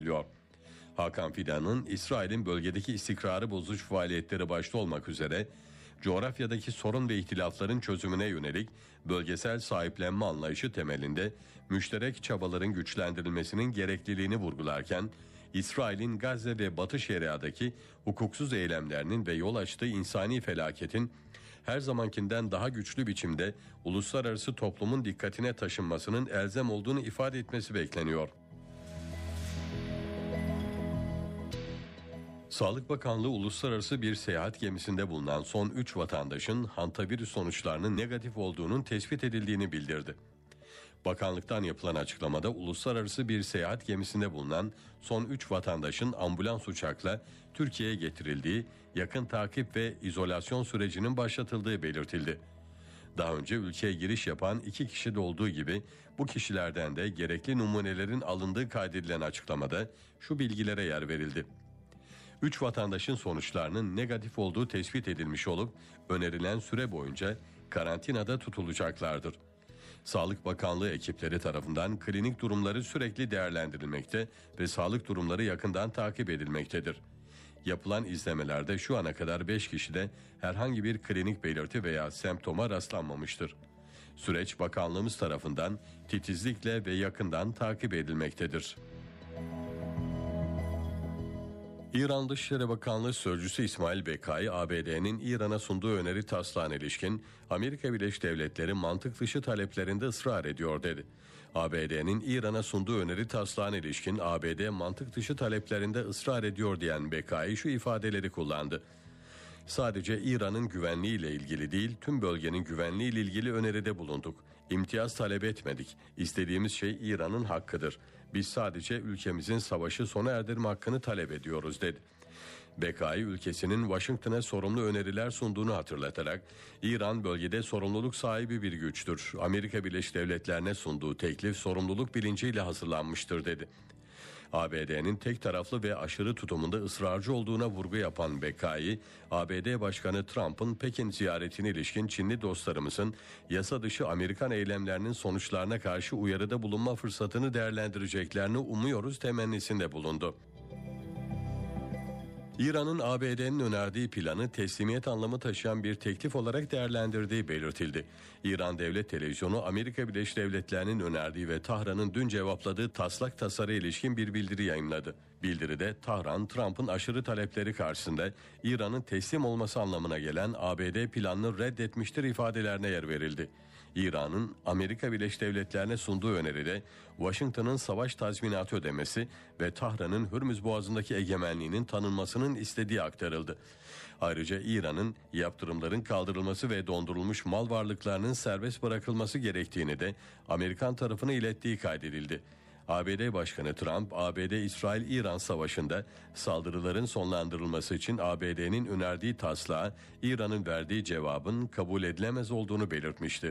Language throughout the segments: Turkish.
ediliyor. Hakan Fidan'ın İsrail'in bölgedeki istikrarı bozucu faaliyetleri başta olmak üzere coğrafyadaki sorun ve ihtilafların çözümüne yönelik bölgesel sahiplenme anlayışı temelinde müşterek çabaların güçlendirilmesinin gerekliliğini vurgularken, İsrail'in Gazze ve Batı Şeria'daki hukuksuz eylemlerinin ve yol açtığı insani felaketin her zamankinden daha güçlü biçimde uluslararası toplumun dikkatine taşınmasının elzem olduğunu ifade etmesi bekleniyor. Sağlık Bakanlığı uluslararası bir seyahat gemisinde bulunan son 3 vatandaşın hantavirüs sonuçlarının negatif olduğunun tespit edildiğini bildirdi. Bakanlıktan yapılan açıklamada uluslararası bir seyahat gemisinde bulunan son 3 vatandaşın ambulans uçakla Türkiye'ye getirildiği, yakın takip ve izolasyon sürecinin başlatıldığı belirtildi. Daha önce ülkeye giriş yapan 2 kişi de olduğu gibi bu kişilerden de gerekli numunelerin alındığı kaydedilen açıklamada şu bilgilere yer verildi. 3 vatandaşın sonuçlarının negatif olduğu tespit edilmiş olup önerilen süre boyunca karantinada tutulacaklardır. Sağlık Bakanlığı ekipleri tarafından klinik durumları sürekli değerlendirilmekte ve sağlık durumları yakından takip edilmektedir. Yapılan izlemelerde şu ana kadar 5 kişide herhangi bir klinik belirti veya semptoma rastlanmamıştır. Süreç bakanlığımız tarafından titizlikle ve yakından takip edilmektedir. İran Dışişleri Bakanlığı Sözcüsü İsmail Bekai, ABD'nin İran'a sunduğu öneri taslağına ilişkin Amerika Birleşik Devletleri mantık dışı taleplerinde ısrar ediyor dedi. ABD'nin İran'a sunduğu öneri taslağına ilişkin ABD mantık dışı taleplerinde ısrar ediyor diyen Bekai şu ifadeleri kullandı. Sadece İran'ın güvenliğiyle ilgili değil, tüm bölgenin güvenliğiyle ilgili öneride bulunduk. İmtiyaz talep etmedik. İstediğimiz şey İran'ın hakkıdır. Biz sadece ülkemizin savaşı sona erdirme hakkını talep ediyoruz dedi. Bekai ülkesinin Washington'a sorumlu öneriler sunduğunu hatırlatarak İran bölgede sorumluluk sahibi bir güçtür. Amerika Birleşik Devletleri'ne sunduğu teklif sorumluluk bilinciyle hazırlanmıştır dedi. ABD'nin tek taraflı ve aşırı tutumunda ısrarcı olduğuna vurgu yapan Bekai, ABD Başkanı Trump'ın Pekin ziyaretine ilişkin Çinli dostlarımızın yasa dışı Amerikan eylemlerinin sonuçlarına karşı uyarıda bulunma fırsatını değerlendireceklerini umuyoruz temennisinde bulundu. İran'ın ABD'nin önerdiği planı teslimiyet anlamı taşıyan bir teklif olarak değerlendirdiği belirtildi. İran Devlet Televizyonu Amerika Birleşik Devletleri'nin önerdiği ve Tahran'ın dün cevapladığı taslak tasarıya ilişkin bir bildiri yayınladı. Bildiride Tahran, Trump'ın aşırı talepleri karşısında İran'ın teslim olması anlamına gelen ABD planını reddetmiştir ifadelerine yer verildi. İran'ın Amerika Birleşik Devletleri'ne sunduğu öneride Washington'ın savaş tazminatı ödemesi ve Tahran'ın Hürmüz Boğazı'ndaki egemenliğinin tanınmasının istediği aktarıldı. Ayrıca İran'ın yaptırımların kaldırılması ve dondurulmuş mal varlıklarının serbest bırakılması gerektiğini de Amerikan tarafına ilettiği kaydedildi. ABD Başkanı Trump, ABD-İsrail-İran savaşında saldırıların sonlandırılması için ABD'nin önerdiği taslağa İran'ın verdiği cevabın kabul edilemez olduğunu belirtmişti.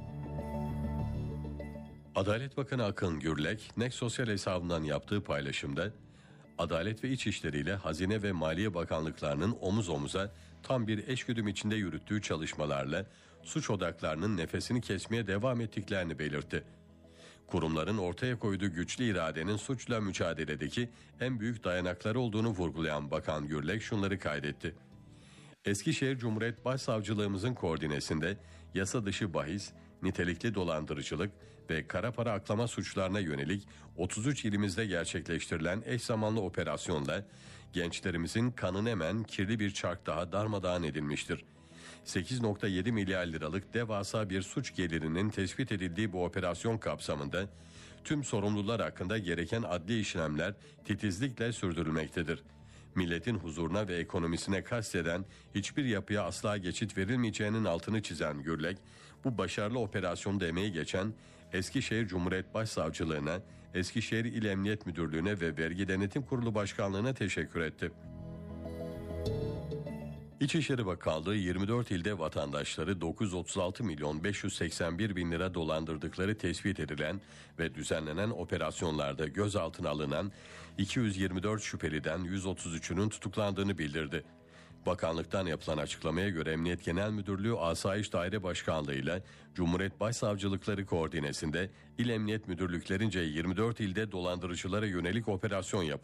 Adalet Bakanı Akın Gürlek, Next Sosyal hesabından yaptığı paylaşımda, Adalet ve İçişleri ile Hazine ve Maliye Bakanlıklarının omuz omuza tam bir eşgüdüm içinde yürüttüğü çalışmalarla suç odaklarının nefesini kesmeye devam ettiklerini belirtti. Kurumların ortaya koyduğu güçlü iradenin suçla mücadeledeki en büyük dayanakları olduğunu vurgulayan Bakan Gürlek şunları kaydetti. Eskişehir Cumhuriyet Başsavcılığımızın koordinesinde yasa dışı bahis, nitelikli dolandırıcılık ve kara para aklama suçlarına yönelik 33 ilimizde gerçekleştirilen eş zamanlı operasyonla gençlerimizin kanını emen kirli bir çark daha darmadağın edilmiştir. 8.7 milyar liralık devasa bir suç gelirinin tespit edildiği bu operasyon kapsamında tüm sorumlular hakkında gereken adli işlemler titizlikle sürdürülmektedir. Milletin huzuruna ve ekonomisine kasteden hiçbir yapıya asla geçit verilmeyeceğinin altını çizen Gürlek, bu başarılı operasyonda emeği geçen Eskişehir Cumhuriyet Başsavcılığına, Eskişehir İl Emniyet Müdürlüğü'ne ve Vergi Denetim Kurulu Başkanlığı'na teşekkür etti. İçişleri Bakanlığı 24 ilde vatandaşları 936 milyon 581 bin lira dolandırdıkları tespit edilen ve düzenlenen operasyonlarda gözaltına alınan 224 şüpheliden 133'ünün tutuklandığını bildirdi. Bakanlıktan yapılan açıklamaya göre Emniyet Genel Müdürlüğü Asayiş Daire Başkanlığı ile Cumhuriyet Başsavcılıkları koordinesinde İl Emniyet Müdürlüklerince 24 ilde dolandırıcılara yönelik operasyon yapıldı.